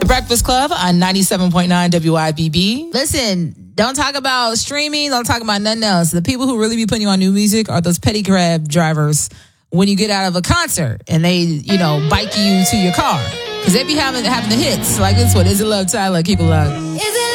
The Breakfast Club on 97.9 WIBB. Listen, don't talk about streaming. Don't talk about nothing else. The people who really be putting you on new music are those petty cab drivers when you get out of a concert and they, bike you to your car. Because they be having the hits. Like this one. Is it Love Tyler? Keep it low.